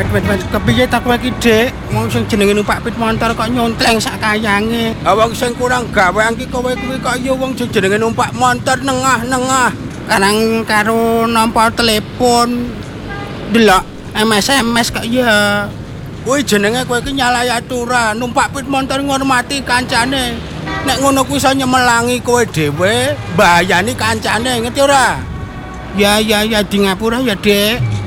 Kepiye tak kowe iki, Dik? Wong sing jenenge numpak pit motor kok nyontleng sak kayange. Wong sing kurang gawean ki kowe kuwi kok ya wong sing jenenge numpak motor nengah-nengah. Karang karo nampa telepon. Delok SMS kok ya. Kuwi jenenge kowe iki nyalahi aturan, numpak pit motor ngormati kancane. Nek ngono kuwi iso nyemelangi kowe dhewe, mbayani kancane, ngerti ora? Ya di ngapura ya, Dik.